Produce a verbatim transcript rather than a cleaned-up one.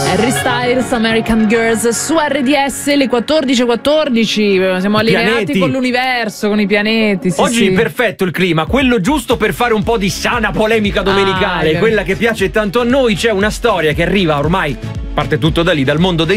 Harry Styles, American Girls su R D S, le quattordici e quattordici. Siamo allineati pianeti. con l'universo, con i pianeti. Sì, Oggi sì. perfetto il clima, quello giusto per fare un po' di sana polemica domenicale, Ah, quella che piace tanto a noi. C'è una storia che arriva ormai, parte tutto da lì, dal mondo dei